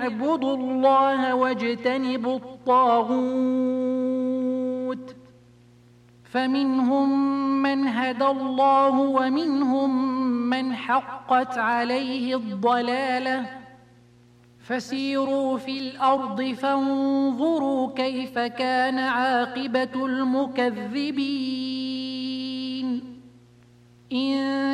اعبدوا الله واجتنبوا الطاغوت فمنهم من هدى الله ومنهم من حقت عليه الضلالة فسيروا في الأرض فانظروا كيف كان عاقبة المكذبين.